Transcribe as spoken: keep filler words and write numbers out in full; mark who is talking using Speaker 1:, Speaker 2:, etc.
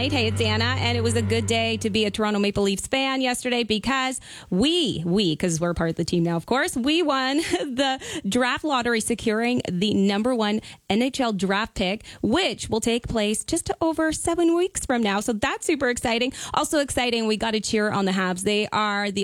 Speaker 1: Hey, it's Anna, and it was a good day to be a Toronto Maple Leafs fan yesterday because we, we, because we're part of the team now, of course, we won the draft lottery, securing the number one N H L draft pick, which will take place just over seven weeks from now. So that's super exciting. Also exciting, we got to cheer on the Habs. They are the